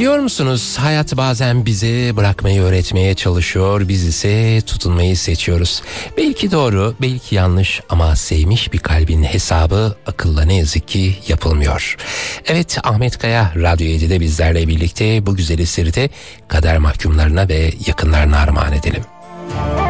Biliyor musunuz, hayat bazen bizi bırakmayı öğretmeye çalışıyor, biz ise tutunmayı seçiyoruz. Belki doğru, belki yanlış ama sevmiş bir kalbin hesabı akılla ne yazık ki yapılmıyor. Evet, Ahmet Kaya Radyo 7'de bizlerle birlikte bu güzel eseri de kader mahkumlarına ve yakınlarına armağan edelim.